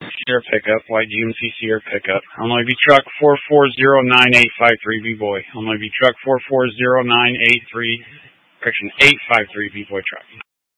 Sierra pickup, white GMC Sierra pickup. Illinois V truck 4409853 B-Boy. Illinois V truck 4409853, correction, 853 B-Boy truck.